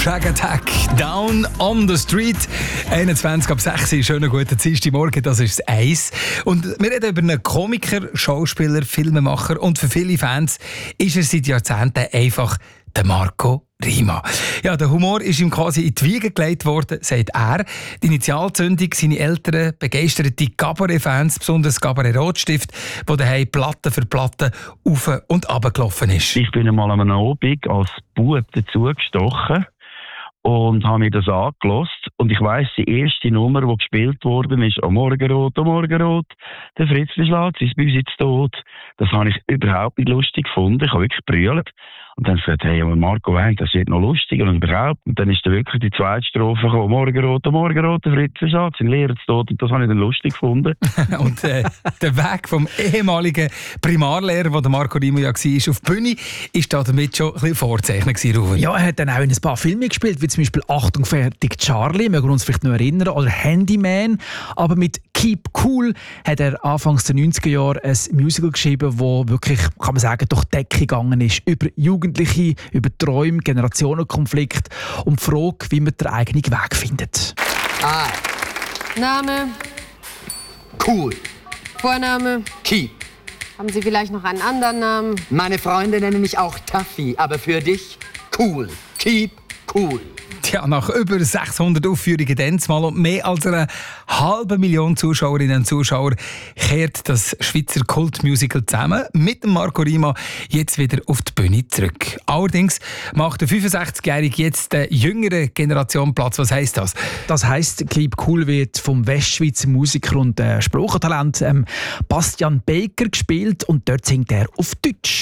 Shag Attack, Down on the Street. 21 ab 6 schönen guten Dienstagmorgen, das ist das Eis. Und wir reden über einen Komiker, Schauspieler, Filmemacher und für viele Fans ist er seit Jahrzehnten einfach der Marco Rima. Ja, der Humor ist ihm quasi in die Wiege gelegt worden, sagt er. Die Initialzündung, seine Eltern, begeisterte Cabaret-Fans, besonders Cabaret Rotstift, wo daheim Platte für Platte auf und runter gelaufen ist. Ich bin einmal an einem Abend als Bub dazugestochen und habe mir das angehört. Und ich weiss, die erste Nummer, die gespielt worden ist, «O Morgenrot, der Fritzli schlägt sein Büsi zu Tod». Das habe ich überhaupt nicht lustig gefunden. Ich habe wirklich gebrüllt. Und dann gesagt, hey, Marco Wein, das wird noch lustiger und überhaupt. Und dann ist dann wirklich die zweite Strophe gekommen, «Morgenrot, der Fritzli schlägt sein Lehrer zu Tod». Und das habe ich dann lustig gefunden. Und der Weg vom ehemaligen Primarlehrer, wo der Marco Rima ja war, auf die Bühne, ist da damit schon ein bisschen vorzeichnet gewesen. Ja, er hat dann auch in ein paar Filme gespielt, wie zum Beispiel «Achtung, fertig, Charlie», mögen wir uns vielleicht noch erinnern, oder «Handyman». Aber mit «Keep Cool» hat er anfangs der 90er Jahre ein Musical geschrieben, das wirklich, kann man sagen, durch die Decke gegangen ist. Über Jugendliche, über Träume, Generationenkonflikt und die Frage, wie man den eigenen Weg findet. Name? Cool. Vorname? Keep. Haben Sie vielleicht noch einen anderen Namen? Meine Freunde nennen mich auch Taffy, aber für dich cool. Keep cool. Ja, nach über 600 Aufführungen Dance-Mal und mehr als 500.000 Zuschauerinnen und Zuschauer kehrt das Schweizer Kultmusical zusammen mit dem Marco Rima jetzt wieder auf die Bühne zurück. Allerdings macht der 65-Jährige jetzt der jüngeren Generation Platz. Was heisst das? Das heisst, «Keep Cool» wird vom Westschweizer Musiker und Sprachentalent Bastian Baker gespielt und dort singt er auf Deutsch.